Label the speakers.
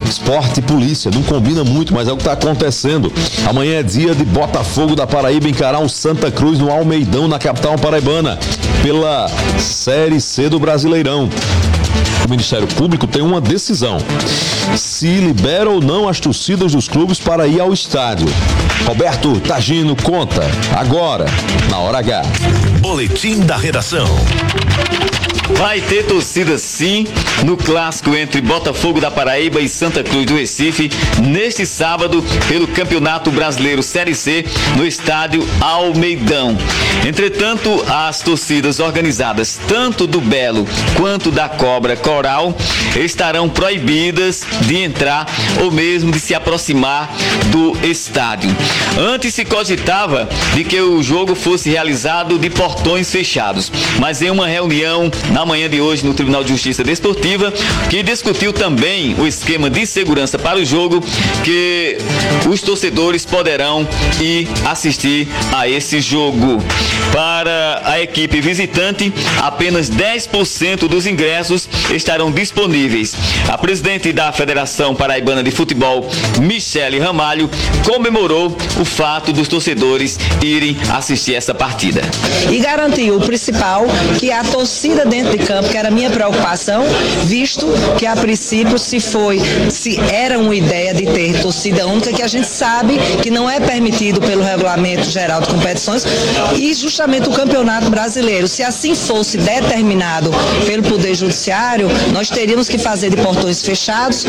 Speaker 1: Esporte e polícia, não combina muito, mas é o que está acontecendo. Amanhã é dia de Botafogo da Paraíba encarar o Santa Cruz no Almeidão, na capital paraibana, pela Série C do Brasileirão. O Ministério Público tem uma decisão: se libera ou não as torcidas dos clubes para ir ao estádio. Roberto Tagino conta agora, na Hora H.
Speaker 2: Boletim da Redação.
Speaker 3: Vai ter torcida sim no clássico entre Botafogo da Paraíba e Santa Cruz do Recife neste sábado pelo Campeonato Brasileiro Série C no estádio Almeidão. Entretanto, as torcidas organizadas tanto do Belo quanto da Cobra Coral estarão proibidas de entrar ou mesmo de se aproximar do estádio. Antes se cogitava de que o jogo fosse realizado de portões fechados, mas em uma reunião na manhã de hoje no Tribunal de Justiça Desportiva, que discutiu também o esquema de segurança para o jogo, que os torcedores poderão ir assistir a esse jogo. Para a equipe visitante, apenas 10% dos ingressos estarão disponíveis. A presidente da Federação Paraibana de Futebol, Michele Ramalho, comemorou o fato dos torcedores irem assistir essa partida.
Speaker 4: E garantiu o principal, que a torcida dentro de campo, que era a minha preocupação, visto que a princípio se era uma ideia de ter torcida única, que a gente sabe que não é permitido pelo Regulamento Geral de Competições e justamente o Campeonato Brasileiro. Se assim fosse determinado pelo Poder Judiciário, nós teríamos que fazer de portões fechados